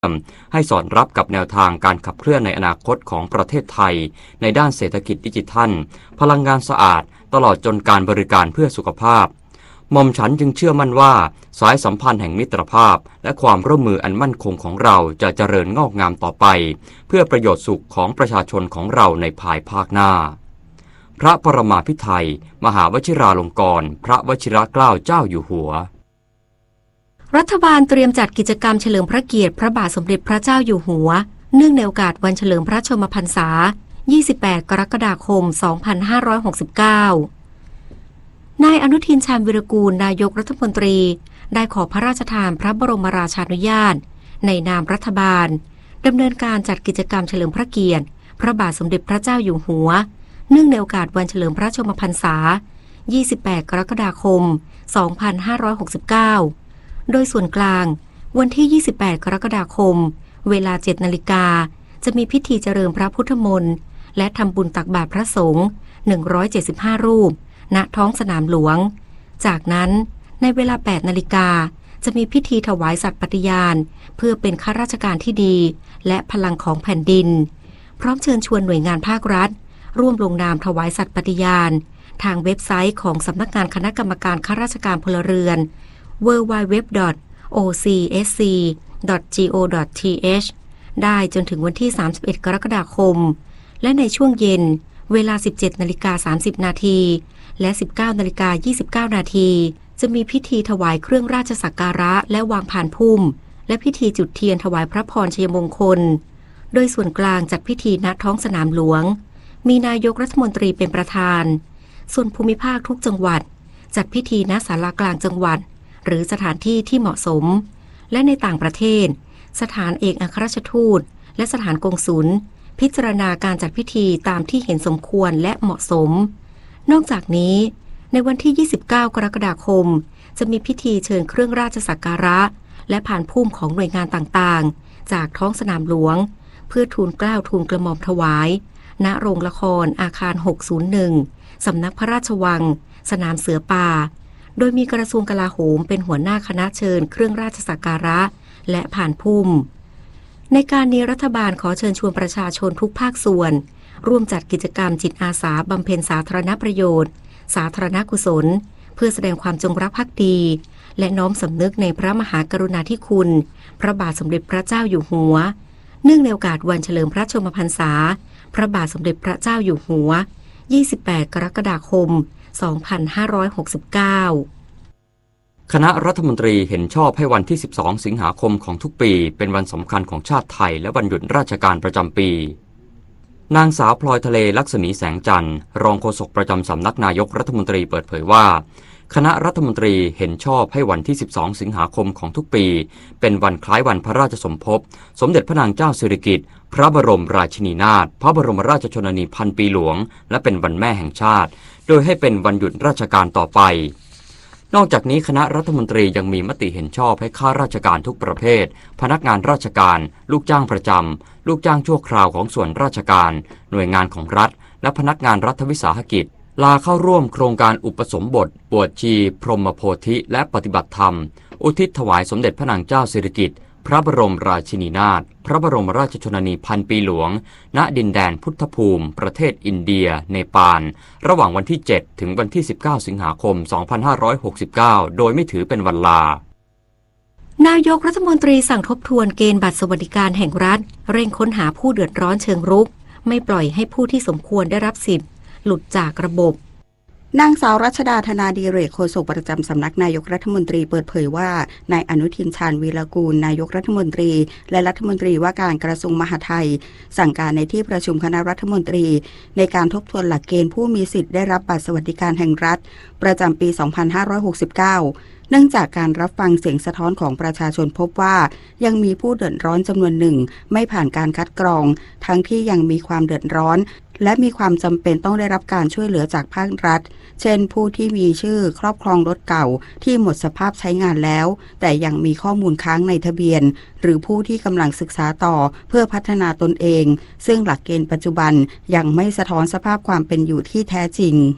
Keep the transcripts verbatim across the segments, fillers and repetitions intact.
ให้สอดรับกับแนวทางการขับเคลื่อนในอนาคตของประเทศไทยในด้านเศรษฐกิจดิจิทัลพลังงานสะอาดตลอดจนการบริการเพื่อสุขภาพหม่อมฉันจึงเชื่อมั่นว่าสายสัมพันธ์แห่งมิตรภาพและความร่วมมืออันมั่นคงของเราจะเจริญงอกงามต่อไปเพื่อประโยชน์สุขของประชาชนของเราในภายภาคหน้าพระปรมาภิไธยมหาวชิราลงกรณ์พระวชิรเกล้าเจ้าอยู่หัวรัฐบาลเตรียมจัดกิจกรรมเฉลิมพระเกียรติพระบาทสมเด็จพระเจ้าอยู่หัวเนื่องในโอกาสวันเฉลิมพระชนมพรรษายี่สิบแปดกรกฎาคมสองพันห้าร้อยหกสิบเก้านายอนุทินชาญวิรากูลนายกรัฐมนตรีได้ขอพระราชทานพระบรมราชานุญาตในนามรัฐบาลดำเนินการจัดกิจกรรมเฉลิมพระเกียรติพระบาทสมเด็จพระเจ้าอยู่หัวเนื่องในโอกาสวันเฉลิมพระชนมพรรษายี่สิบแปดกรกฎาคมสองพันห้าร้อยหกสิบเก้าโดยส่วนกลางวันที่ยี่สิบแปดกรกฎาคมเวลา เจ็ดนาฬิกาจะมีพิธีเจริญพระพุทธมนต์และทำบุญตักบาตรพระสงฆ์หนึ่งร้อยเจ็ดสิบห้ารูปณท้องสนามหลวงจากนั้นในเวลา แปดนาฬิกาจะมีพิธีถวายสัตย์ปฏิญาณเพื่อเป็นข้าราชการที่ดีและพลังของแผ่นดินพร้อมเชิญชวนหน่วยงานภาครัฐร่วมลงนามถวายสัตย์ปฏิญาณทางเว็บไซต์ของสำนักงานคณะกรรมการข้าราชการพลเรือน ดับเบิลยู ดับเบิลยู ดับเบิลยู ดอท โอ ซี เอส ซี ดอท จี โอ ดอท ที เอช ได้จนถึงวันที่ สามสิบเอ็ดกรกฎาคมและในช่วงเย็นเวลา สิบเจ็ดนาฬิกาสามสิบนาทีและ สิบเก้านาฬิกายี่สิบเก้านาทีจะมีพิธีถวายเครื่องราชสักการะและวางพานพุ่มและพิธีจุดเทียนถวายพระพรชัยมงคลโดยส่วนกลางจัดพิธีณท้องสนามหลวงมีนายกรัฐมนตรีเป็นประธานส่วนภูมิภาคทุกจังหวัดจัดพิธีณศาลากลางจังหวัดหรือสถานที่ที่เหมาะสมและในต่างประเทศสถานเอกอัครราชทูตและสถานกงสุลพิจารณาการจัดพิธีตามที่เห็นสมควรและเหมาะสมนอกจากนี้ในวันที่ยี่สิบเก้ากรกฎาคมจะมีพิธีเชิญเครื่องราชสักการะและผ่านพุ่มของหน่วยงานต่างๆจากท้องสนามหลวงเพื่อทูลเกล้าทูลกระหม่อมถวายณโรงละครอาคารหกศูนย์หนึ่งสำนักพระราชวังสนามเสือป่าโดยมีกระทรวงกลาโหมเป็นหัวหน้าคณะเชิญเครื่องราชสักการะและผ่านพุ่มในการนี้รัฐบาลขอเชิญชวนประชาชนทุกภาคส่วนร่วมจัดกิจกรรมจิตอาสาบำเพ็ญสาธารณประโยชน์สาธารณกุศลเพื่อแสดงความจงรักภักดีและน้อมสำนึกในพระมหากรุณาธิคุณพระบาทสมเด็จพระเจ้าอยู่หัวเนื่องในโอกาสวันเฉลิมพระชนมพรรษาพระบาทสมเด็จพระเจ้าอยู่หัวยี่สิบแปดกรกฎาคมสองพันห้าร้อยหกสิบเก้าคณะรัฐมนตรีเห็นชอบให้วันที่สิบสองสิงหาคมของทุกปีเป็นวันสำคัญของชาติไทยและวันหยุดราชการประจำปีนางสาวพลอยทะเลลักษมีแสงจันทร์รองโฆษกประจำสำนักนายกรัฐมนตรีเปิดเผยว่าคณะรัฐมนตรีเห็นชอบให้วันที่สิบสองสิงหาคมของทุกปีเป็นวันคล้ายวันพระราชสมภพสมเด็จพระนางเจ้าสิริกิติ์พระบรมราชินีนาถพระบรมราชชนนีพันปีหลวงและเป็นวันแม่แห่งชาติโดยให้เป็นวันหยุดราชการต่อไปนอกจากนี้คณะรัฐมนตรียังมีมติเห็นชอบให้ข้าราชการทุกประเภทพนักงานราชการลูกจ้างประจำลูกจ้างชั่วคราวของส่วนราชการหน่วยงานของรัฐและพนักงานรัฐวิสาหกิจลาเข้าร่วมโครงการอุปสมบทบวชชีพรหมโพธิและปฏิบัติธรรมอุทิศถวายสมเด็จพระนางเจ้าสิริกิติ์พระบรมราชินีนาถพระบรมราชชนนีพันปีหลวงณดินแดนพุทธภูมิประเทศอินเดียเนปาลระหว่างวันที่เจ็ดถึงวันที่สิบเก้าสิงหาคมสองพันห้าร้อยหกสิบเก้าโดยไม่ถือเป็นวันลานายกรัฐมนตรีสั่งทบทวนเกณฑ์บัตรสวัสดิการแห่งรัฐเร่งค้นหาผู้เดือดร้อนเชิงรุกไม่ปล่อยให้ผู้ที่สมควรได้รับสิทธิ์หลุดจากระบบนางสาวรัชดาธนาดิเรกโฆษกประจำสำนักนายกรัฐมนตรีเปิดเผยว่านายอนุทินชาญวีรกูลนายกรัฐมนตรีและรัฐมนตรีว่าการกระทรวงมหาดไทยสั่งการในที่ประชุมคณะรัฐมนตรีในการทบทวนหลักเกณฑ์ผู้มีสิทธิ์ได้รับบัตรสวัสดิการแห่งรัฐประจำปีสองพันห้าร้อยหกสิบเก้าเนื่องจากการรับฟังเสียงสะท้อนของประชาชนพบว่ายังมีผู้เดือดร้อนจำนวนหนึ่งไม่ผ่านการคัดกรองทั้งที่ยังมีความเดือดร้อนและมีความจำเป็นต้องได้รับการช่วยเหลือจากภาครัฐเช่นผู้ที่มีชื่อครอบครองรถเก่าที่หมดสภาพใช้งานแล้วแต่ยังมีข้อมูลค้างในทะเบียนหรือผู้ที่กำลังศึกษาต่อเพื่อพัฒนาตนเองซึ่งหลักเกณฑ์ปัจจุบันยังไม่สะท้อนสภาพความเป็นอยู่ที่แท้จริง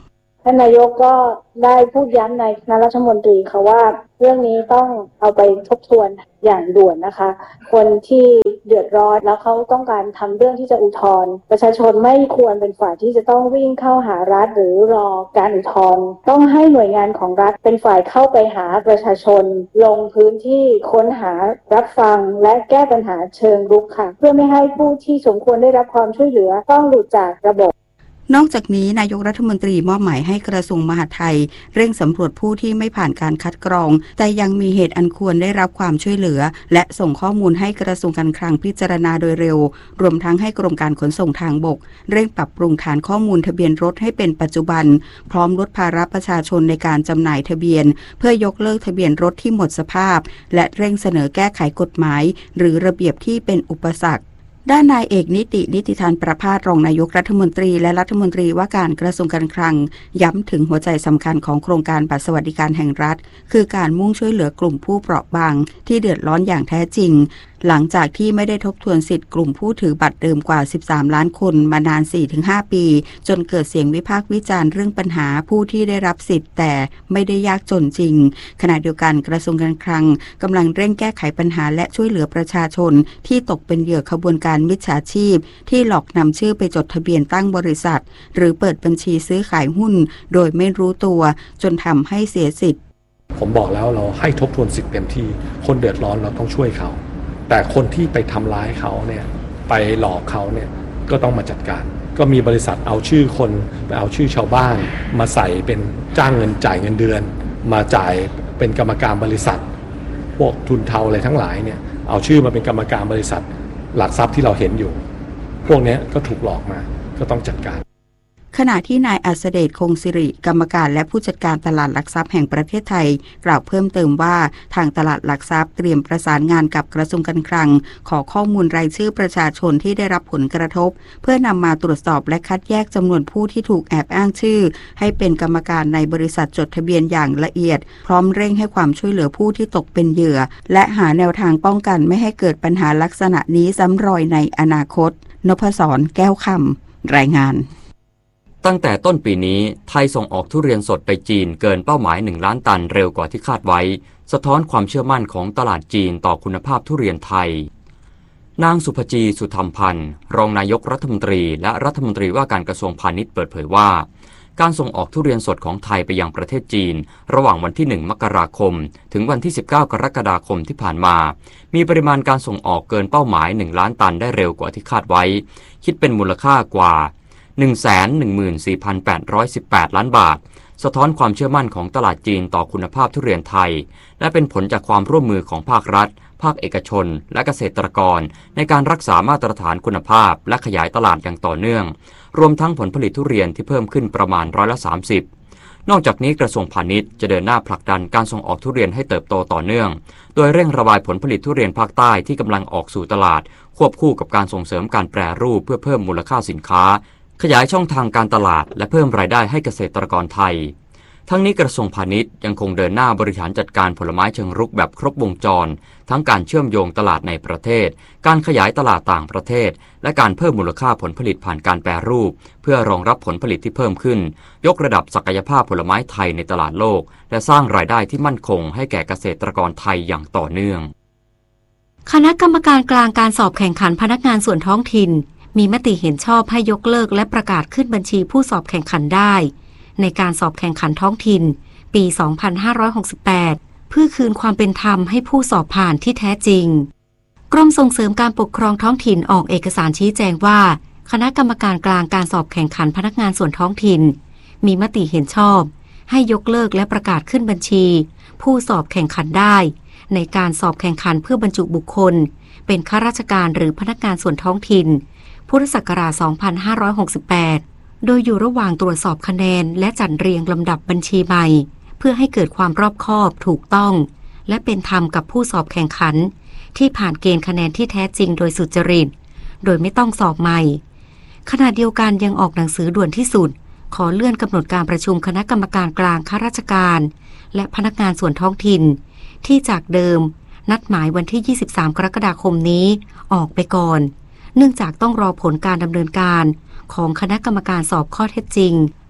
ท่านนายกก็ได้พูดย้ำในคณะรัฐมนตรีค่ะว่าเรื่องนี้ต้องเอาไปทบทวนอย่างด่วนนะคะคนที่เดือดร้อนแล้วเขาต้องการทำเรื่องที่จะอุทธรณ์ประชาชนไม่ควรเป็นฝ่ายที่จะต้องวิ่งเข้าหารัฐหรือรอการอุทธรณ์ต้องให้หน่วยงานของรัฐเป็นฝ่ายเข้าไปหาประชาชนลงพื้นที่ค้นหารับฟังและแก้ปัญหาเชิงรุกค่ะเพื่อไม่ให้ผู้ที่สมควรได้รับความช่วยเหลือต้องหลุดจากระบบนอกจากนี้นายกรัฐมนตรีมอบหมายให้กระทรวงมหาดไทยเร่งสำรวจผู้ที่ไม่ผ่านการคัดกรองแต่ยังมีเหตุอันควรได้รับความช่วยเหลือและส่งข้อมูลให้กระทรวงการคลังพิจารณาโดยเร็วรวมทั้งให้กรมการขนส่งทางบกเร่งปรับปรุงฐานข้อมูลทะเบียนรถให้เป็นปัจจุบันพร้อมลดภาระประชาชนในการจำหน่ายทะเบียนเพื่อยกเลิกทะเบียนรถที่หมดสภาพและเร่งเสนอแก้ไขกฎหมายหรือระเบียบที่เป็นอุปสรรคด้านนายเอกนิตินิติธานประภาสรองนายกรัฐมนตรีและรัฐมนตรีว่าการกระทรวงการคลังย้ำถึงหัวใจสำคัญของโครงการบัตรสวัสดิการแห่งรัฐคือการมุ่งช่วยเหลือกลุ่มผู้เปราะบางที่เดือดร้อนอย่างแท้จริงหลังจากที่ไม่ได้ทบทวนสิทธิ์กลุ่มผู้ถือบัตรเดิมกว่าสิบสามล้านคนมานาน สี่ถึงห้า ปีจนเกิดเสียงวิพากษ์วิจารณ์เรื่องปัญหาผู้ที่ได้รับสิทธิ์แต่ไม่ได้ยากจนจริงขณะเดียวกันกระทรวงการคลังกำลังเร่งแก้ไขปัญหาและช่วยเหลือประชาชนที่ตกเป็นเหยื่อขบวนการมิจฉาชีพที่หลอกนำชื่อไปจดทะเบียนตั้งบริษัทหรือเปิดบัญชีซื้อขายหุ้นโดยไม่รู้ตัวจนทำให้เสียสิทธิ์ผมบอกแล้วเราให้ทบทวนสิทธิ์เต็มที่คนเดือดร้อนเราต้องช่วยเขาแต่คนที่ไปทำร้ายเขาเนี่ยไปหลอกเขาเนี่ยก็ต้องมาจัดการก็มีบริษัทเอาชื่อคนไปเอาชื่อชาวบ้านมาใส่เป็นจ้างเงินจ่ายเงินเดือนมาจ่ายเป็นกรรมการบริษัทพวกทุนเทาอะไรทั้งหลายเนี่ยเอาชื่อมาเป็นกรรมการบริษัทหลักทรัพย์ที่เราเห็นอยู่พวกนี้ก็ถูกหลอกมาก็ต้องจัดการขณะที่นายอัศเดชคงสิริกรรมการและผู้จัดการตลาดหลักทรัพย์แห่งประเทศไทยกล่าวเพิ่มเติมว่าทางตลาดหลักทรัพย์เตรียมประสานงานกับกระทรวงการคลังขอข้อมูลรายชื่อประชาชนที่ได้รับผลกระทบเพื่อนำมาตรวจสอบและคัดแยกจำนวนผู้ที่ถูกแอบอ้างชื่อให้เป็นกรรมการในบริษัทจดทะเบียนอย่างละเอียดพร้อมเร่งให้ความช่วยเหลือผู้ที่ตกเป็นเหยื่อและหาแนวทางป้องกันไม่ให้เกิดปัญหาลักษณะนี้ซ้ำรอยในอนาคตนพศรแก้วคำรายงานตั้งแต่ต้นปีนี้ไทยส่งออกทุเรียนสดไปจีนเกินเป้าหมายหนึ่งล้านตันเร็วกว่าที่คาดไว้สะท้อนความเชื่อมั่นของตลาดจีนต่อคุณภาพทุเรียนไทยนางสุภจีสุธรรมพันธ์รองนายกรัฐมนตรีและรัฐมนตรีว่าการกระทรวงพาณิชย์เปิดเผยว่าการส่งออกทุเรียนสดของไทยไปยังประเทศจีนระหว่างวันที่หนึ่งมกราคมถึงวันที่สิบเก้ากรกฎาคมที่ผ่านมามีปริมาณการส่งออกเกินเป้าหมายหนึ่งล้านตันได้เร็วกว่าที่คาดไว้คิดเป็นมูลค่ากว่าหนึ่งแสนหนึ่งหมื่นสี่พันแปดร้อยสิบแปด ล้านบาทสะท้อนความเชื่อมั่นของตลาดจีนต่อคุณภาพทุเรียนไทยและเป็นผลจากความร่วมมือของภาครัฐภาคเอกชนและเกษตรกรในการรักษามาตรฐานคุณภาพและขยายตลาดอย่างต่อเนื่องรวมทั้งผลผลิตทุเรียนที่เพิ่มขึ้นประมาณร้อยละสามสิบนอกจากนี้กระทรวงพาณิชย์จะเดินหน้าผลักดันการส่งออกทุเรียนให้เติบโตต่อเนื่องโดยเร่งระบายผลผลิตทุเรียนภาคใต้ที่กำลังออกสู่ตลาดควบคู่กับการส่งเสริมการแปรรูปเพื่อเพิ่มมูลค่าสินค้าขยายช่องทางการตลาดและเพิ่มรายได้ให้เกษตรกรไทยทั้งนี้กระทรวงพาณิชย์ยังคงเดินหน้าบริหารจัดการผลไม้เชิงรุกแบบครบวงจรทั้งการเชื่อมโยงตลาดในประเทศการขยายตลาดต่างประเทศและการเพิ่มมูลค่าผลผลิตผ่านการแปรรูปเพื่อรองรับผลผลิตที่เพิ่มขึ้นยกระดับศักยภาพผลไม้ไทยในตลาดโลกและสร้างรายได้ที่มั่นคงให้แก่เกษตรกรไทยอย่างต่อเนื่องคณะกรรมการกลางการสอบแข่งขันพนักงานส่วนท้องถิ่นมีมติเห็นชอบให้ยกเลิกและประกาศขึ้นบัญชีผู้สอบแข่งขันได้ในการสอบแข่งขันท้องถิ่นปี สองพันห้าร้อยหกสิบแปด เพื่อคืนความเป็นธรรมให้ผู้สอบผ่านที่แท้จริงกรมส่งเสริมการปกครองท้องถิ่นออกเอกสารชี้แจงว่าคณะกรรมการกลางการสอบแข่งขันพนักงานส่วนท้องถิ่นมีมติเห็นชอบให้ยกเลิกและประกาศขึ้นบัญชีผู้สอบแข่งขันได้ในการสอบแข่งขันเพื่อบรรจุบุคคลเป็นข้าราชการหรือพนักงานส่วนท้องถิ่นพุทธศักราช สองพันห้าร้อยหกสิบแปด โดยอยู่ระหว่างตรวจสอบคะแนนและจัดเรียงลำดับบัญชีใหม่เพื่อให้เกิดความรอบคอบถูกต้องและเป็นธรรมกับผู้สอบแข่งขันที่ผ่านเกณฑ์คะแนนที่แท้จริงโดยสุจริตโดยไม่ต้องสอบใหม่ขณะเดียวกันยังออกหนังสือด่วนที่สุดขอเลื่อนกำหนดการประชุมคณะกรรมการกลางข้าราชการและพนักงานส่วนท้องถิ่นที่จากเดิมนัดหมายวันที่ยี่สิบสามกรกฎาคมนี้ออกไปก่อนเนื่องจากต้องรอผลการดำเนินการของคณะกรรมการสอบข้อเท็จจริง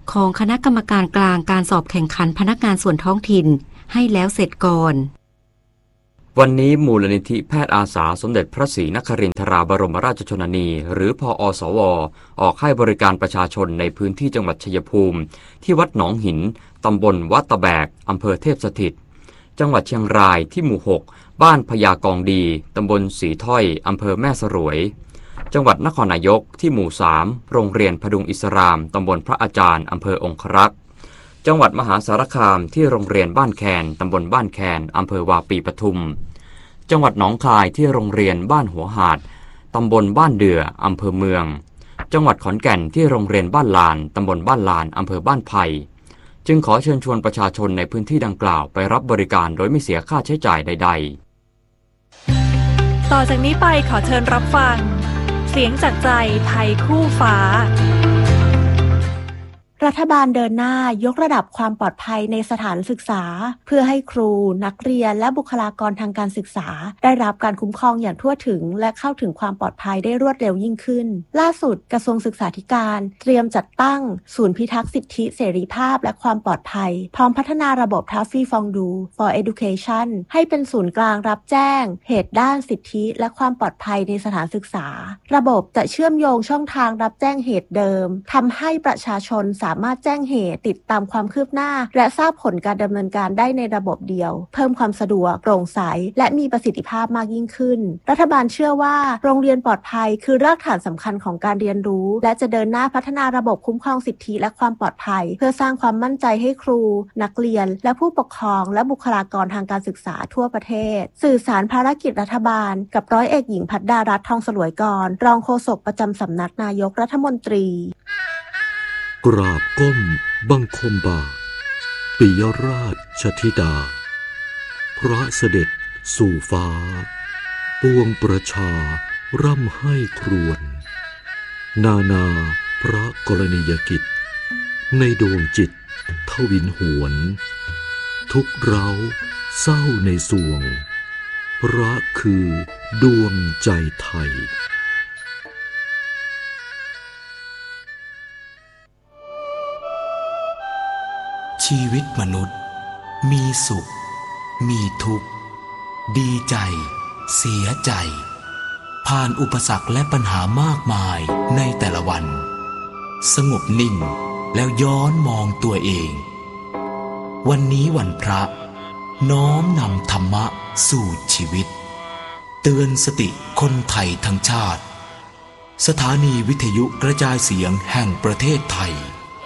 ของคณะกรรมการกลางการสอบแข่งขันพนักงานส่วนท้องถิ่นให้แล้วเสร็จก่อนวันนี้มูลนิธิแพทย์อาสาสมเด็จพระศรีนครินทราบรมราชชนนีหรือพอสวออกให้บริการประชาชนในพื้นที่จังหวัดชัยภูมิที่วัดหนองหินตำบลวัดตะแบกอำเภอเทพสถิตจังหวัดเชียงรายที่หมู่หกบ้านพญากองดีตำบลสีถ้อยอำเภอแม่สรวยจังหวัดนครนายกที่หมู่สามโรงเรียนพดุงอิสรามตำบลพระอาจารย์อำเภอองครักษ์จังหวัดมหาสารคามที่โรงเรียนบ้านแคนตำบลบ้านแคนอำเภอวาปีปทุมจังหวัดหนองคายที่โรงเรียนบ้านหัวหาดตำบลบ้านเดืออำเภอเมืองจังหวัดขอนแก่นที่โรงเรียนบ้านลานตำบลบ้านลานอำเภอบ้านไผ่จึงขอเชิญชวนประชาชนในพื้นที่ดังกล่าวไปรับบริการโดยไม่เสียค่าใช้จ่ายใดๆต่อจากนี้ไปขอเชิญรับฟังเสียงจากใจไทยคู่ฟ้ารัฐบาลเดินหน้ายกระดับความปลอดภัยในสถานศึกษาเพื่อให้ครูนักเรียนและบุคลากรทางการศึกษาได้รับการคุ้มครองอย่างทั่วถึงและเข้าถึงความปลอดภัยได้รวดเร็วยิ่งขึ้นล่าสุดกระทรวงศึกษาธิการเตรียมจัดตั้งศูนย์พิทักษ์สิทธิเสรีภาพและความปลอดภัยพร้อมพัฒนาระบบ Taffy Fondue for Education ให้เป็นศูนย์กลางรับแจ้งเหตุด้านสิทธิและความปลอดภัยในสถานศึกษาระบบจะเชื่อมโยงช่องทางรับแจ้งเหตุเดิมทำให้ประชาชนสามารถแจ้งเหตุติดตามความคืบหน้าและทราบผลการดำเนินการได้ในระบบเดียวเพิ่มความสะดวกโปร่งใสและมีประสิทธิภาพมากยิ่งขึ้นรัฐบาลเชื่อว่าโรงเรียนปลอดภัยคือรากฐานสำคัญของการเรียนรู้และจะเดินหน้าพัฒนาระบบคุ้มครองสิทธิและความปลอดภัยเพื่อสร้างความมั่นใจให้ครูนักเรียนและผู้ปกครองและบุคลากรทางการศึกษาทั่วประเทศสื่อสารภารกิจรัฐบาลกับร้อยเอกหญิงภัทรดารัตน์ทองสลวยกรรองโฆษกประจำสำนักนายกรัฐมนตรีกราบก้มบังคมบาทปิยราชธิดาพระเสด็จสู่ฟ้าปวงประชาร่ำให้ครวญนานาพระกรณียกิจในดวงจิตทวินหวนทุกเร้าเศร้าในสวงพระคือดวงใจไทยชีวิตมนุษย์มีสุขมีทุกข์ดีใจเสียใจผ่านอุปสรรคและปัญหามากมายในแต่ละวันสงบนิ่งแล้วย้อนมองตัวเองวันนี้วันพระน้อมนำธรรมะสู่ชีวิตเตือนสติคนไทยทั้งชาติสถานีวิทยุกระจายเสียงแห่งประเทศไทย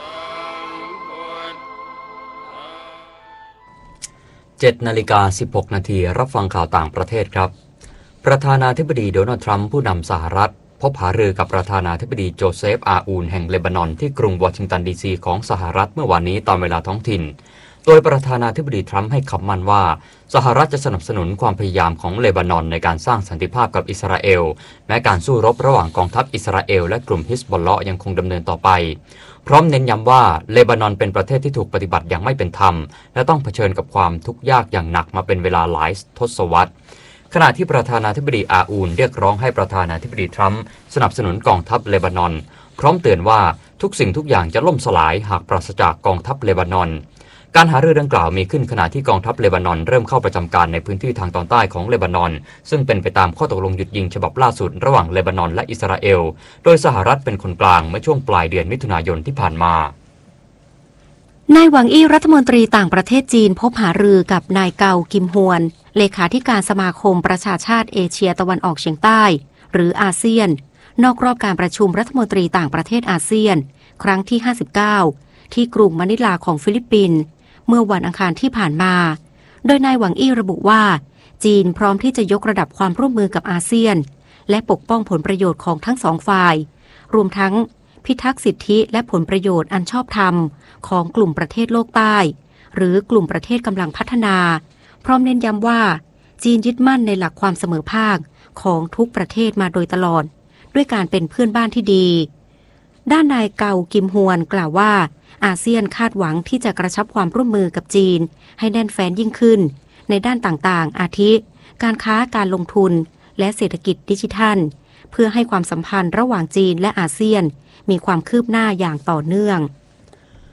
เจ็ดนาฬิกาสิบหกนาทีรับฟังข่าวต่างประเทศครับประธานาธิบดีโดนัลด์ทรัมป์ผู้นำสหรัฐพบหารือกับประธานาธิบดีโจเซฟอาอูนแห่งเลบานอนที่กรุงวอชิงตันดีซีของสหรัฐเมื่อวานนี้ตามเวลาท้องถิ่นโดยประธานาธิบดีทรัมป์ให้คำมั่นว่าสหรัฐจะสนับสนุนความพยายามของเลบานอนในการสร้างสันติภาพกับอิสราเอลแม้การสู้รบระหว่างกองทัพอิสราเอลและกลุ่มฮิซบอลเลาะห์ยังคงดำเนินต่อไปพร้อมเน้นย้ำว่าเลบานอนเป็นประเทศที่ถูกปฏิบัติอย่างไม่เป็นธรรมและต้องเผชิญกับความทุกข์ยากอย่างหนักมาเป็นเวลาหลายทศวรรษขณะที่ประธานาธิบดีอาอูนเรียกร้องให้ประธานาธิบดีทรัมป์สนับสนุนกองทัพเลบานอนพร้อมเตือนว่าทุกสิ่งทุกอย่างจะล่มสลายหากปราศจากกองทัพเลบานอนการหารือดังกล่าวมีขึ้นขณะที่กองทัพเลบานอนเริ่มเข้าประจำการในพื้นที่ทางตอนใต้ของเลบานอนซึ่งเป็นไปตามข้อตกลงหยุดยิงฉบับล่าสุดระหว่างเลบานอนและอิสราเอลโดยสหรัฐเป็นคนกลางเมื่อช่วงปลายเดือนมิถุนายนที่ผ่านมานายหวังอี้รัฐมนตรีต่างประเทศจีนพบหารือกับนายเกากิมฮวนเลขาธิการสมาคมประชาชาติเอเชียตะวันออกเฉียงใต้หรืออาเซียนนอกรอบการประชุมรัฐมนตรีต่างประเทศอาเซียนครั้งที่ห้าสิบเก้าที่กรุงมะนิลาของฟิลิปปินส์เมื่อวันอังคารที่ผ่านมาโดยนายหวังอี้ระบุว่าจีนพร้อมที่จะยกระดับความร่วมมือกับอาเซียนและปกป้องผลประโยชน์ของทั้งสองฝ่ายรวมทั้งพิทักษ์สิทธิและผลประโยชน์อันชอบธรรมของกลุ่มประเทศโลกใต้หรือกลุ่มประเทศกำลังพัฒนาพร้อมเน้นย้ำว่าจีนยึดมั่นในหลักความเสมอภาคของทุกประเทศมาโดยตลอดด้วยการเป็นเพื่อนบ้านที่ดีด้านนายเกากิมฮวนกล่าวว่าอาเซียนคาดหวังที่จะกระชับความร่วมมือกับจีนให้แน่นแฟ้นยิ่งขึ้นในด้านต่างๆอาทิการค้าการลงทุนและเศรษฐกิจดิจิทัลเพื่อให้ความสัมพันธ์ระหว่างจีนและอาเซียนมีความคืบหน้าอย่างต่อเนื่อง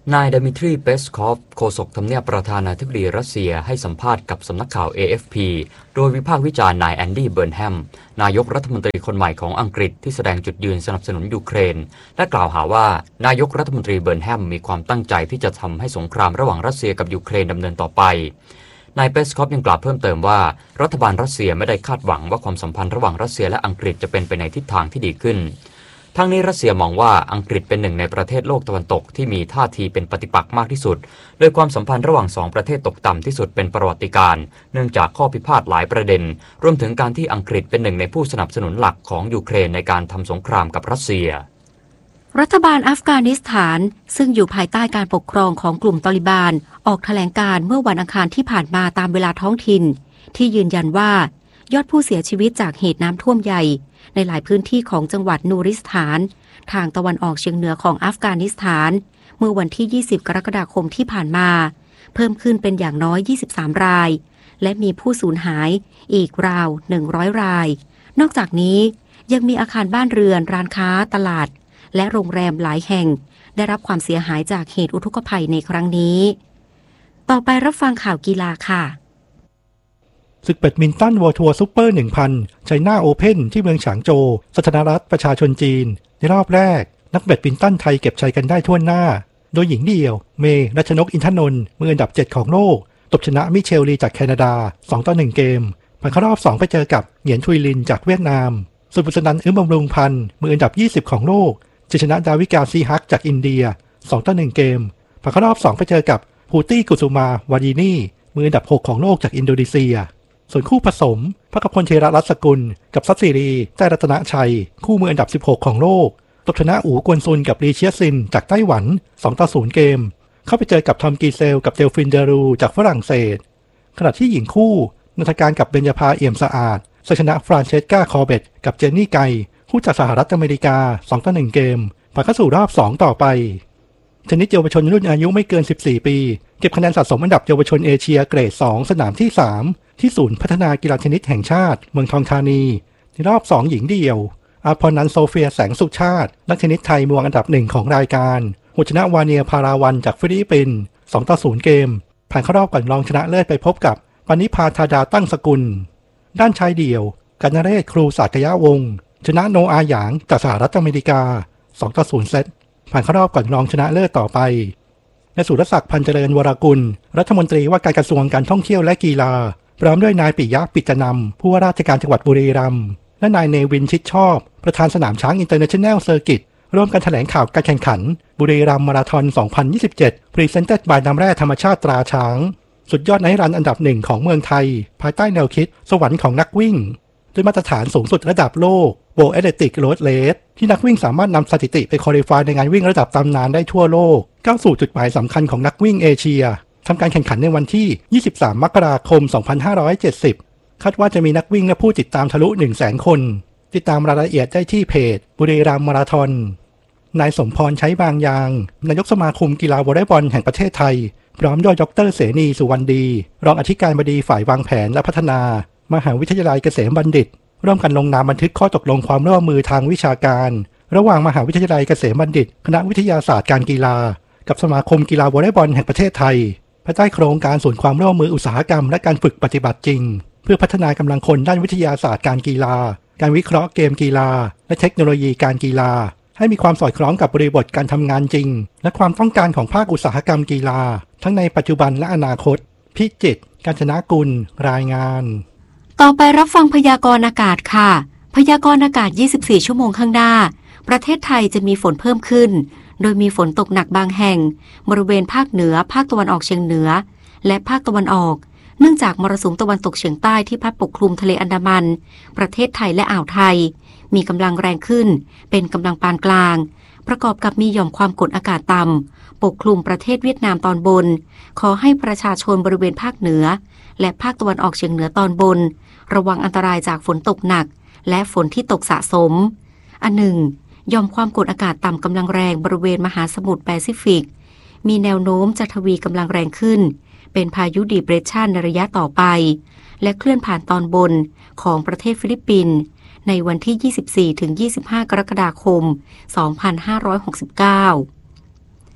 นายดมิทรีเปสคอฟโฆษกทำเนียบประธานาธิบดีรัสเซียให้สัมภาษณ์กับสำนักข่าว เอ เอฟ พี โดยวิพากษ์วิจารณ์นายแอนดี้เบิร์นแฮมนายกรัฐมนตรีคนใหม่ของอังกฤษที่แสดงจุดยืนสนับสนุนยูเครนและกล่าวหาว่านายกรัฐมนตรีเบิร์นแฮมมีความตั้งใจที่จะทำให้สงครามระหว่างรัสเซียกับยูเครนดำเนินต่อไปนายเปสคอฟยังกล่าวเพิ่มเติมว่ารัฐบาลรัสเซียไม่ได้คาดหวังว่าความสัมพันธ์ระหว่างรัสเซียและอังกฤษจะเป็นไปในทิศทางที่ดีขึ้นทั้งนี้รัสเซียมองว่าอังกฤษเป็นหนึ่งในประเทศโลกตะวันตกที่มีท่าทีเป็นปฏิปักษ์มากที่สุดโดยความสัมพันธ์ระหว่างสองประเทศตกต่ำที่สุดเป็นประวัติการณ์เนื่องจากข้อพิพาทหลายประเด็นรวมถึงการที่อังกฤษเป็นหนึ่งในผู้สนับสนุนหลักของยูเครนในการทำสงครามกับรัสเซียรัฐบาลอัฟกานิสถานซึ่งอยู่ภายใต้การปกครองของกลุ่มตอลิบานออกแถลงการเมื่อวันอังคารที่ผ่านมาตามเวลาท้องถิ่นที่ยืนยันว่ายอดผู้เสียชีวิตจากเหตุน้ำท่วมใหญ่ในหลายพื้นที่ของจังหวัดนูริสถานทางตะวันออกเฉียงเหนือของอัฟกานิสถานเมื่อวันที่ยี่สิบกรกฎาคมที่ผ่านมาเพิ่มขึ้นเป็นอย่างน้อยยี่สิบสามรายและมีผู้สูญหายอีกราวหนึ่งร้อยรายนอกจากนี้ยังมีอาคารบ้านเรือนร้านค้าตลาดและโรงแรมหลายแห่งได้รับความเสียหายจากเหตุอุทกภัยในครั้งนี้ต่อไปรับฟังข่าวกีฬาค่ะศึกแบดมินตันวอร์ทัวร์ซุปเปอร์ หนึ่งพัน ไชน่าโอเพ่นที่เมืองฉางโจวสาธารณรัฐประชาชนจีนในรอบแรกนักแบดมินตันไทยเก็บชัยกันได้ทั่วหน้าโดยหญิงเดี่ยวเมย์รัชนกอินทนนท์มืออันดับเจ็ดของโลกตบชนะมิเชลลีจากแคนาดาสองต่อหนึ่งเกมผ่านเข้ารอบสองไปเจอกับเหงียนชุยลินจากเวียดนามส่วนบุษนันท์อึ้มบำรุงพันธ์มืออันดับยี่สิบของโลกจะชนะดาวิกาซีฮักจากอินเดียสองต่อหนึ่งเกมผ่านเข้ารอบสองไปเจอกับฮูตี้กุสุมาวาดีนีมืออันดับหกของโลกจากอินโดนีเซียส่วนคู่ผสมพกพลเทระรัศกุลกับซัตซีรีแต้รัตนชัยคู่มืออันดับสิบหกของโลกตบชนะอู๋กวนซุนกับลีเชียซินจากไต้หวันสองต่อศูนย์เกมเข้าไปเจอกับทอมกีเซลกับเดลฟินเดรูจากฝรั่งเศสขณะที่หญิงคู่นัทการกับเบญญาภาเอี่ยมสะอาดชนะฟรานเชสกาคอร์เบตกับเจนนี่ไกคู่จากสหรัฐอเมริกาสองต่อหนึ่งเกมผ่านเข้าสู่รอบสองต่อไปเทนนิสเยาวชนรุ่นอายุไม่เกินสิบสี่ปีเก็บคะแนนสะสมอันดับเยาวชนเอเชียเกรดสองสนามที่สามที่ศูนย์พัฒนากีฬาเทนนิสแห่งชาติเมืองทองธานีในรอบสองหญิงเดี่ยวอาพรนันท์โซเฟียแสงสุชาตินักเทนนิสไทยมือวางอันดับหนึ่งของรายการชนะวาเนียพาราวันจากฟิลิปปินส์สองต่อศูนย์เกมผ่านเข้ารอบก่อนรองชนะเลิศไปพบกับปณิพาธาดาตั้งสกุลด้านชายเดี่ยวกนเรศครูศาสตยาวงศ์ชนะโนอาหยางจากสหรัฐอเมริกาสองต่อศูนย์เซตผ่านเข้ารอบก่อนรองชนะเลิศต่อไปและสุรศักดิ์พันเจริญวรกุลรัฐมนตรีว่าการกระทรวงการท่องเที่ยวและกีฬาพร้อมด้วยนายปิยะปิจนำผู้ว่าราชการจังหวัดบุรีรัมย์และนายเนวินชิดชอบประธานสนามช้างอินเตอร์เนชั่นแนลเซอร์กิตร่วมกันแถลงข่าวการแข่งขันบุรีรัมย์มาราธอนสองพันยี่สิบเจ็ด Presented by น้ำแร่ธรรมชาติตราช้างสุดยอดไนท์รันอันดับหนึ่งของเมืองไทยภายใต้แนวคิดสวรรค์ของนักวิ่งด้วยมาตรฐานสูงสุดระดับโลก World Athletic Road Race ที่นักวิ่งสามารถนำสถิติไปควอลิฟายในงานวิ่งระดับตำนานได้ทั่วโลกก้าวสู่จุดหมายสำคัญของนักวิ่งเอเชียทำการแข่งขันในวันที่ยี่สิบสามมกราคมสองพันห้าร้อยเจ็ดสิบคาดว่าจะมีนักวิ่งและผู้ติดตามทะลุ หนึ่งแสน คนติดตามรายละเอียดได้ที่เพจบุรีรัมย์มาราธอนนายสมพรใช้บางยางนายกสมาคมกีฬาวอลเลย์บอลแห่งประเทศไทยพร้อมด้วยดร.เสนีสุวรรณดีรองอธิการบดีฝ่ายวางแผนและพัฒนามหาวิทยาลัยเกษมบัณฑิตร่วมกันลงนามบันทึกข้อตกลงความร่วมมือทางวิชาการระหว่างมหาวิทยาลัยเกษมบัณฑิตคณะวิทยาศาสตร์การกีฬากับสมาคมกีฬาวอลเลย์บอลแห่งประเทศไทยภายใต้โครงการศูนย์ความร่วมมืออุตสาหกรรมและการฝึกปฏิบัติจริงเพื่อพัฒนากำลังคนด้านวิทยาศาสตร์การกีฬาการวิเคราะห์เกมกีฬาและเทคโนโลยีการกีฬาให้มีความสอดคล้องกับบริบทการทำงานจริงและความต้องการของภาคอุตสาหกรรมกีฬาทั้งในปัจจุบันและอนาคตพิจิตร กาญจนกุลรายงานต่อไปรับฟังพยากรณ์อากาศค่ะพยากรณ์อากาศยี่สิบสี่ชั่วโมงข้างหน้าประเทศไทยจะมีฝนเพิ่มขึ้นโดยมีฝนตกหนักบางแห่งบริเวณภาคเหนือภาคตะวันออกเฉียงเหนือและภาคตะวันออกเนื่องจากมรสุมตะวันตกเฉียงใต้ที่พัดปกคลุมทะเลอันดามันประเทศไทยและอ่าวไทยมีกำลังแรงขึ้นเป็นกำลังปานกลางประกอบกับมีหย่อมความกดอากาศต่ำปกคลุมประเทศเวียดนามตอนบนขอให้ประชาชนบริเวณภาคเหนือและภาคตะวันออกเฉียงเหนือตอนบนระวังอันตรายจากฝนตกหนักและฝนที่ตกสะสมอันหนึ่งหย่อมความกดอากาศต่ำกำลังแรงบริเวณมหาสมุทรแปซิฟิกมีแนวโน้มจะทวีกำลังแรงขึ้นเป็นพายุดีเพรสชันในระยะต่อไปและเคลื่อนผ่านตอนบนของประเทศฟิลิปปินส์ในวันที่ ยี่สิบสี่ถึงยี่สิบห้า กรกฎาคม สองพันห้าร้อยหกสิบเก้า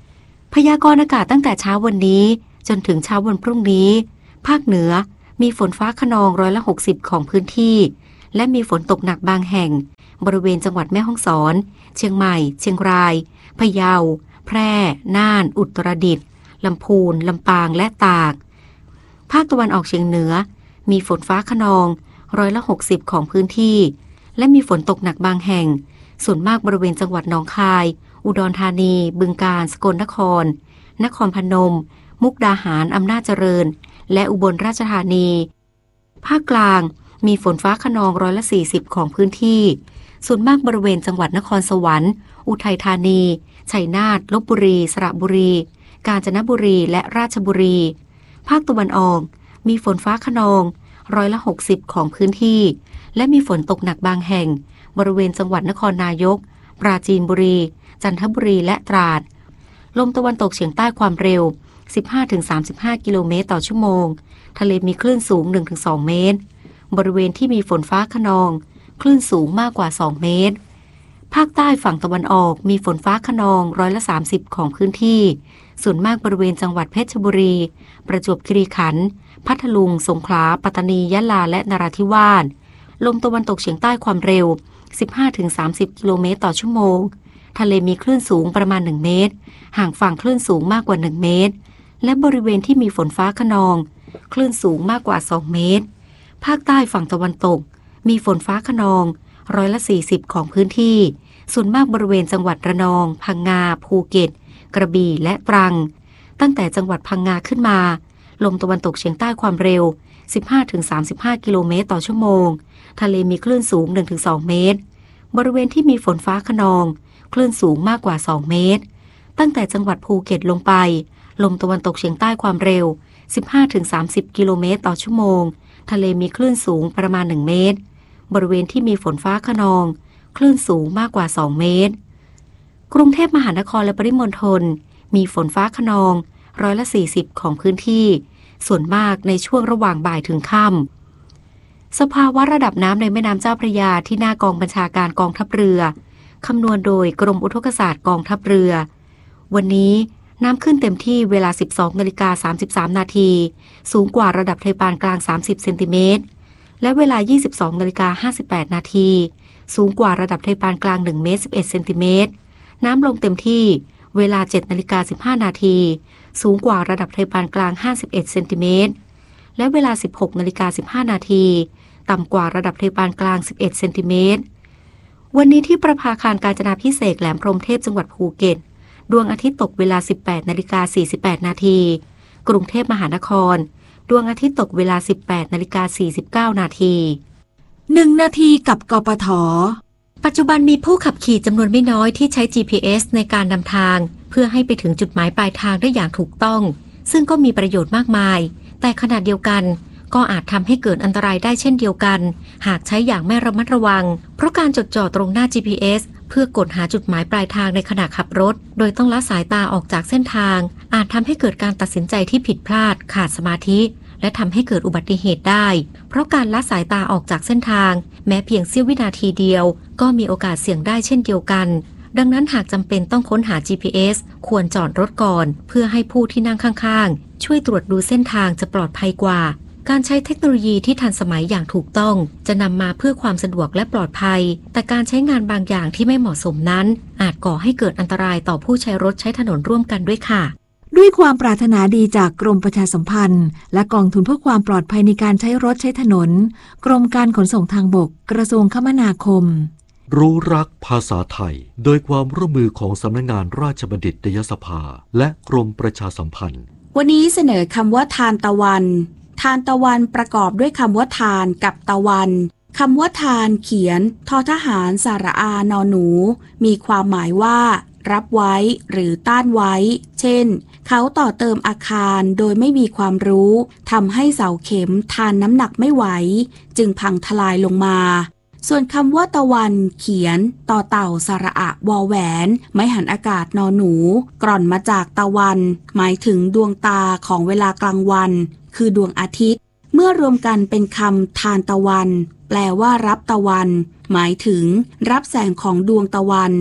พยากรณ์อากาศตั้งแต่เช้าวันนี้จนถึงเช้าวันพรุ่งนี้ภาคเหนือมีฝนฟ้าคะนองร้อยละหกสิบของพื้นที่และมีฝนตกหนักบางแห่งบริเวณจังหวัดแม่ฮ่องสอนเชียงใหม่เชียงรายพะเยาแพร่น่านอุตรดิตถ์ลำพูนลำปางและตากภาคตะวันออกเฉียงเหนือมีฝนฟ้าคะนองร้อยละหกสิบของพื้นที่และมีฝนตกหนักบางแห่งส่วนมากบริเวณจังหวัดหนองคายอุดรธานีบึงกาฬสกลนครนครพนมมุกดาหารอำนาจเจริญและอุบลราชธานีภาคกลางมีฝนฟ้าคะนองร้อยละสี่สิบของพื้นที่ส่วนมากบริเวณจังหวัดนครสวรรค์อุทัยธานีชัยนาทลพบุรีสระบุรีกาญจนบุรีและราชบุรีภาคตะวันออกมีฝนฟ้าคะนองร้อยละหกสิบของพื้นที่และมีฝนตกหนักบางแห่งบริเวณจังหวัดนครนายกปราจีนบุรีจันทบุรีและตราดลมตะวันตกเฉียงใต้ความเร็ว สิบห้าถึงสามสิบห้า กิโลเมตรต่อชั่วโมงทะเลมีคลื่นสูง หนึ่งถึงสอง เมตรบริเวณที่มีฝนฟ้าคะนองคลื่นสูงมากกว่าสองเมตรภาคใต้ฝั่งตะวันออกมีฝนฟ้าคะนองร้อยละสามสิบของพื้นที่ส่วนมากบริเวณจังหวัดเพชรบุรีประจวบคีรีขันธ์พัทลุงสงขลาปัตตานียะลาและนราธิวาสลมตะวันตกเฉียงใต้ความเร็ว สิบห้าถึงสามสิบ กิโลเมตรต่อชั่วโมงทะเลมีคลื่นสูงประมาณหนึ่งเมตรห่างฝั่งคลื่นสูงมากกว่าหนึ่งเมตรและบริเวณที่มีฝนฟ้าคะนองคลื่นสูงมากกว่าสองเมตรภาคใต้ฝั่งตะวันตกมีฝนฟ้าคะนองร้อยละสี่สิบของพื้นที่ส่วนมากบริเวณจังหวัดระนองพังงาภูเก็ตกระบี่และตรังตั้งแต่จังหวัดพังงาขึ้นมาลมตะวันตกเฉียงใต้ความเร็ว สิบห้าถึงสามสิบห้า กิโลเมตรต่อชั่วโมงทะเลมีคลื่นสูง หนึ่งถึงสอง เมตรบริเวณที่มีฝนฟ้าคะนองคลื่นสูงมากกว่าสองเมตรตั้งแต่จังหวัดภูเก็ตลงไปลมตะวันตกเฉียงใต้ความเร็ว สิบห้าถึงสามสิบ กิโลเมตรต่อชั่วโมงทะเลมีคลื่นสูงประมาณหนึ่งเมตรบริเวณที่มีฝนฟ้าคะนองคลื่นสูงมากกว่าสองเมตรกรุงเทพมหานครและปริมณฑลมีฝนฟ้าคะนองร้อยละสี่สิบของพื้นที่ส่วนมากในช่วงระหว่างบ่ายถึงค่ำสภาวะระดับน้ำในแม่น้ำเจ้าพระยาที่หน้ากองบัญชาการกองทัพเรือคำนวณโดยกรมอุทกศาสตร์กองทัพเรือวันนี้น้ำขึ้นเต็มที่เวลา สิบสองนาฬิกาสามสิบสาม นาทีสูงกว่าระดับทะเลปานกลางสามสิบเซนติเมตรและเวลา ยี่สิบสองนาฬิกาห้าสิบแปด นาทีสูงกว่าระดับทะเลปานกลางหนึ่งเมตรสิบเอ็ดเซนติเมตรน้ำลงเต็มที่เวลา เจ็ดนาฬิกาสิบห้า นาทีสูงกว่าระดับทะเลปานกลางห้าสิบเอ็ดเซนติเมตรและเวลา สิบหกนาฬิกาสิบห้า นาทีต่ำกว่าระดับทะเลปานกลางสิบเอ็ดเซนติเมตรวันนี้ที่ประภาคารกาญจนาภิเษกแหลมพรหมเทพจังหวัดภูเก็ตดวงอาทิตย์ตกเวลา สิบแปดนาฬิกาสี่สิบแปด นาทีกรุงเทพมหานครดวงอาทิตย์ตกเวลา สิบแปดนาฬิกาสี่สิบเก้า นาทีหนึ่งนาทีกับกปท. ปัจจุบันมีผู้ขับขี่จำนวนไม่น้อยที่ใช้ จี พี เอส ในการนำทางเพื่อให้ไปถึงจุดหมายปลายทางได้อย่างถูกต้องซึ่งก็มีประโยชน์มากมายแต่ขณะเดียวกันก็อาจทำให้เกิดอันตรายได้เช่นเดียวกันหากใช้อย่างไม่ระมัดระวังเพราะการจดจ่อตรงหน้า จี พี เอส เพื่อกดหาจุดหมายปลายทางในขณะขับรถโดยต้องละสายตาออกจากเส้นทางอาจทำให้เกิดการตัดสินใจที่ผิดพลาดขาดสมาธิและทำให้เกิดอุบัติเหตุได้เพราะการละสายตาออกจากเส้นทางแม้เพียงเสี้ยววินาทีเดียวก็มีโอกาสเสี่ยงได้เช่นเดียวกันดังนั้นหากจำเป็นต้องค้นหา จี พี เอส ควรจอดรถก่อนเพื่อให้ผู้ที่นั่งข้างๆช่วยตรวจดูเส้นทางจะปลอดภัยกว่าการใช้เทคโนโลยีที่ทันสมัยอย่างถูกต้องจะนำมาเพื่อความสะดวกและปลอดภัยแต่การใช้งานบางอย่างที่ไม่เหมาะสมนั้นอาจก่อให้เกิดอันตรายต่อผู้ใช้รถใช้ถนนร่วมกันด้วยค่ะด้วยความปรารถนาดีจากกรมประชาสัมพันธ์และกองทุนเพื่อความปลอดภัยในการใช้รถใช้ถนนกรมการขนส่งทางบกกระทรวงคมนาคมรู้รักภาษาไทยโดยความร่วมมือของสำนักงานราชบัณฑิตยสภาและกรมประชาสัมพันธ์วันนี้เสนอคำว่าทานตะวันทานตะวันประกอบด้วยคำว่าทานกับตะวันคำว่าทานเขียนทอทหารสระอานอหนูมีความหมายว่ารับไว้หรือต้านไว้เช่นเขาต่อเติมอาคารโดยไม่มีความรู้ทำให้เสาเข็มทานน้ำหนักไม่ไหวจึงพังทลายลงมาส่วนคำว่าตะวันเขียนต่อเต่าสระอะวอแหวนไม้หันอากาศนอหนูกร่อนมาจากตะวันหมายถึงดวงตาของเวลากลางวันคือดวงอาทิตย์เมื่อรวมกันเป็นคำทานตะวันแปลว่ารับตะวันหมายถึงรับแสงของดวงตะวัน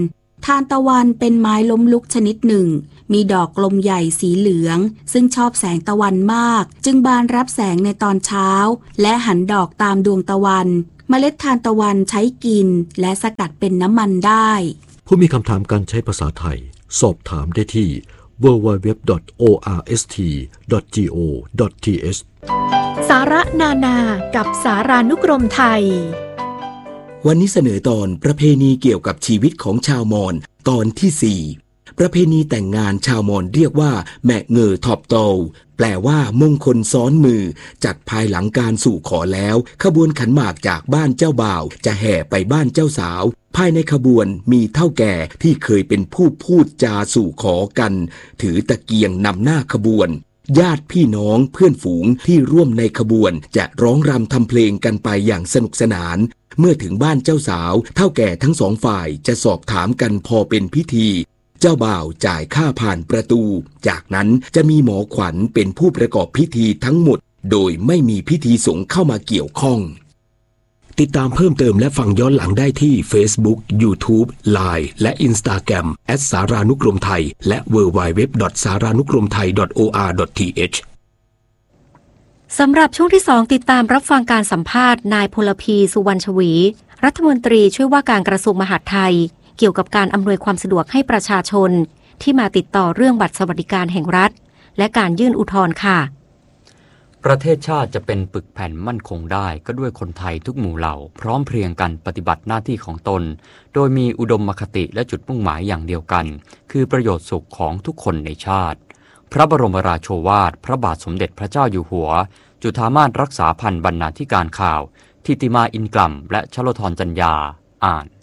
ทานตะวันเป็นไม้ล้มลุกชนิดหนึ่งมีดอกกลมใหญ่สีเหลืองซึ่งชอบแสงตะวันมากจึงบานรับแสงในตอนเช้าและหันดอกตามดวงตะวันเมล็ดทานตะวันใช้กินและสกัดเป็นน้ำมันได้ผู้มีคำถามการใช้ภาษาไทยสอบถามได้ที่ ดับเบิลยู ดับเบิลยู ดับเบิลยู ดอท โอ อาร์ เอส ที ดอท จี โอ ดอท ที เอชสาระนานากับสารานุกรมไทยวันนี้เสนอตอนประเพณีเกี่ยวกับชีวิตของชาวมอญตอนที่สี่ประเพณีแต่งงานชาวมอญเรียกว่าแมะเงอทอบโตแปลว่ามงคลซ้อนมือจัดภายหลังการสู่ขอแล้วขบวนขันหมากจากบ้านเจ้าบ่าวจะแห่ไปบ้านเจ้าสาวภายในขบวนมีเฒ่าแก่ที่เคยเป็นผู้พูดจาสู่ขอกันถือตะเกียงนำหน้าขบวนญาติพี่น้องเพื่อนฝูงที่ร่วมในขบวนจะร้องรำทำเพลงกันไปอย่างสนุกสนานเมื่อถึงบ้านเจ้าสาวเฒ่าแก่ทั้งสองฝ่ายจะสอบถามกันพอเป็นพิธีเจ้าบ่าวจ่ายค่าผ่านประตูจากนั้นจะมีหมอขวัญเป็นผู้ประกอบพิธีทั้งหมดโดยไม่มีพิธีสงฆ์เข้ามาเกี่ยวข้องติดตามเพิ่มเติมและฟังย้อนหลังได้ที่ Facebook, YouTube, ไลน์ และ Instagram แอท สารานุกรมไทยและ ดับเบิลยู ดับเบิลยู ดับเบิลยู ดอท สารานุกรมไทย ดอท โอ อาร์ ดอท ที เอชสำหรับช่วงที่สองติดตามรับฟังการสัมภาษณ์นายพลพีสุวรรณชวีรัฐมนตรีช่วยว่าการกระทรวงมหาดไทยเกี่ยวกับการอำนวยความสะดวกให้ประชาชนที่มาติดต่อเรื่องบัตรสวัสดิการแห่งรัฐและการยื่นอุทธรณ์ค่ะประเทศชาติจะเป็นปึกแผ่นมั่นคงได้ก็ด้วยคนไทยทุกหมู่เหล่าพร้อมเพรียงกันปฏิบัติหน้าที่ของตนโดยมีอุดมคติและจุดมุ่งหมายอย่างเดียวกันคือประโยชน์สุขของทุกคนในชาติพระบรมราโชวาทพระบาทสมเด็จพระเจ้าอยู่หัวจุฑามาสรักษาพันธ์บรรณาธิการข่าวทิติมาอินกล่ำและชโลธรจัญญาอ่าน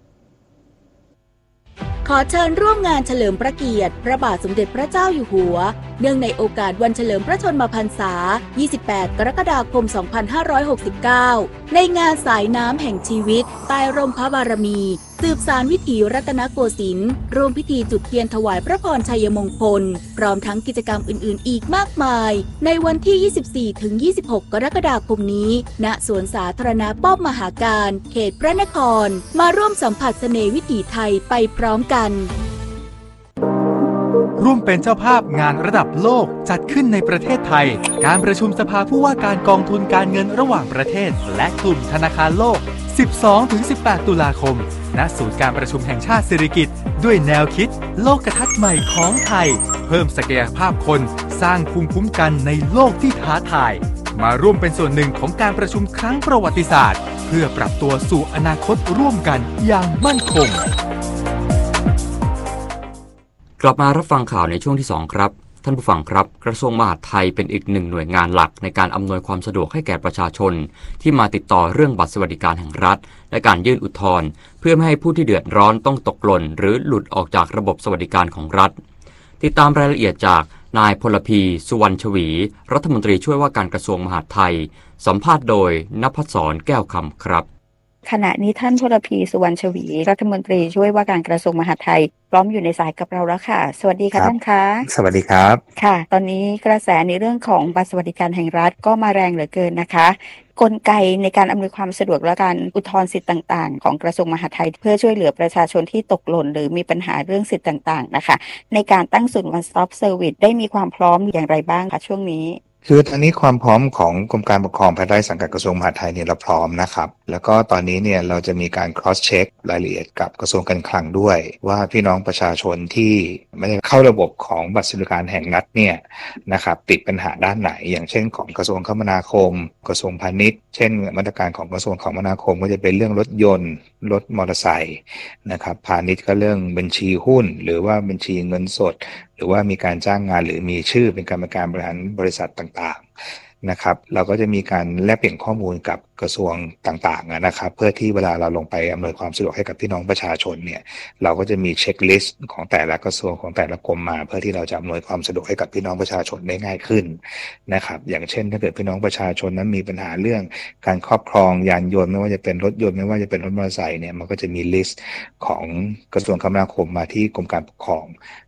ขอเชิญร่วมงานเฉลิมพระเกียรติพระบาทสมเด็จพระเจ้าอยู่หัวเนื่องในโอกาสวันเฉลิมพระชนมพรรษา ยี่สิบแปด กรกฎาคม สองพันห้าร้อยหกสิบเก้า ในงานสายน้ำแห่งชีวิตใต้ร่มพระบารมีสืบสานวิถีรัตนโกสินทร์ร่วมพิธีจุดเทียนถวายพระพรชัยมงคลพร้อมทั้งกิจกรรมอื่นๆอีกมากมายในวันที่ ยี่สิบสี่ถึงยี่สิบหก กรกฎาคมนี้ณสวนสาธารณะป้อมมหาการเขตพระนครมาร่วมสัมผัสเสน่ห์วิถีไทยไปพร้อมกันร่วมเป็นเจ้าภาพงานระดับโลกจัดขึ้นในประเทศไทยการประชุมสภาผู้ว่าการกองทุนการเงินระหว่างประเทศและกลุ่มธนาคารโลก สิบสองถึงสิบแปด ตุลาคมณศูนย์การประชุมแห่งชาติสิริกิติ์ด้วยแนวคิดโลกทัศน์ใหม่ของไทยเพิ่มศักยภาพคนสร้างภูมิคุ้มกันในโลกที่ท้าทายมาร่วมเป็นส่วนหนึ่งของการประชุมครั้งประวัติศาสตร์เพื่อปรับตัวสู่อนาคตร่วมกันอย่างมั่นคงกลับมารับฟังข่าวในช่วงที่สองครับท่านผู้ฟังครับกระทรวงมหาดไทยเป็นอีกหนึ่งหน่วยงานหลักในการอำนวยความสะดวกให้แก่ประชาชนที่มาติดต่อเรื่องบัตรสวัสดิการแห่งรัฐและการยื่นอุทธรณ์เพื่อไม่ให้ผู้ที่เดือดร้อนต้องตกหล่นหรือหลุดออกจากระบบสวัสดิการของรัฐติดตามรายละเอียดจากนายพลพีสุวรรณชวีรัฐมนตรีช่วยว่าการกระทรวงมหาดไทยสัมภาษณ์โดยณภัสสรแก้วคำครับขณะนี้ท่านพลพีสุวรรณชวีรัฐมนตรีช่วยว่าการกระทรวงมหาดไทยพร้อมอยู่ในสายกับเราแล้วค่ะสวัสดีค่ะท่านคะสวัสดีครับค่ะตอนนี้กระแสในเรื่องของบัตรสวัสดิการแห่งรัฐก็มาแรงเหลือเกินนะคะกลไกในการอำนวยความสะดวกและการอุทธรณ์สิทธิ์ต่างๆของกระทรวงมหาดไทยเพื่อช่วยเหลือประชาชนที่ตกหล่นหรือมีปัญหาเรื่องสิทธิ์ต่างๆนะคะในการตั้งศูนย์ One Stop Service ได้มีความพร้อมอย่างไรบ้างคะช่วงนี้คือตอนนี้ความพร้อมของกรมการปกครองภายใต้สังกัดกระทรวงมหาดไทยเนี่ยเราพร้อมนะครับแล้วก็ตอนนี้เนี่ยเราจะมีการ cross check รายละเอียดกับกระทรวงการคลังด้วยว่าพี่น้องประชาชนที่ไม่ได้เข้าระบบของบัตรสวัสดิการแห่งรัฐเนี่ยนะครับติดปัญหาด้านไหนอย่างเช่นของกระทรวงคมนาคมกระทรวงพาณิชย์เช่นมาตรการของกระทรวงคมนาคมก็จะเป็นเรื่องรถยนต์รถมอเตอร์ไซค์นะครับพาณิชย์ก็เรื่องบัญชีหุ้นหรือว่าบัญชีเงินสดหรือว่ามีการจ้างงานหรือมีชื่อเป็นกรรมการบริหารบริษัทต่างๆนะครับเราก็จะมีการแลกเปลี่ยนข้อมูลกับกระทรวงต่างๆนะครับเพื่อที่เวลาเราลงไปอำนวยความสะดวกให้กับพี่น้องประชาชนเนี่ยเราก็จะมีเช็คลิสต์ของแต่ละกระทรวงของแต่ละกรมมาเพื่อที่เราจะอำนวยความสะดวกให้กับพี่น้องประชาชนได้ง่ายขึ้นนะครับอย่างเช่นถ้าเกิดพี่น้องประชาชนนั้นมีปัญหาเรื่องการครอบครองยานยนต์ไม่ว่าจะเป็นรถยนต์ไม่ว่าจะเป็นรถมอเตอร์ไซค์เนี่ยมันก็จะมีลิสต์ของกระทรวงคมนาคมมาที่กรมการปกครอง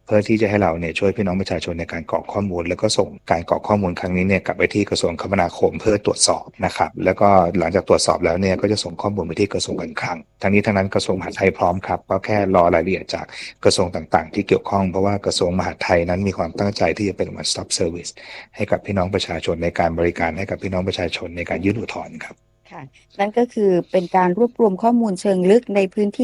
เพื่อที่จะให้เราเนี่ยช่วยพี่น้องประชาชนในการกรอกข้อมูลแล้วก็ส่งการกรอกข้อมูลครั้งนี้เนี่ยกลับไปที่กระทรวงคมนาคมเพื่อตรวจสอบนะครับแล้วก็หลังจากตรวจสอบแล้วเนี่ยก็จะส่งข้อมูลไปที่กระทรวงการคลังทั้งนี้ทั้งนั้นกระทรวงมหาดไทยพร้อมครับก็แค่รอรายละเอียดจากกระทรวงต่างๆที่เกี่ยวข้องเพราะว่ากระทรวงมหาดไทยนั้นมีความตั้งใจที่จะเป็น one stop service ให้กับพี่น้องประชาชนในการบริการให้กับพี่น้องประชาชนในการยื่นอุทธรณ์ครับค่ะนั่นก็คือเป็นการรวบรวมข้อมูลเชิงลึกในพื้นที่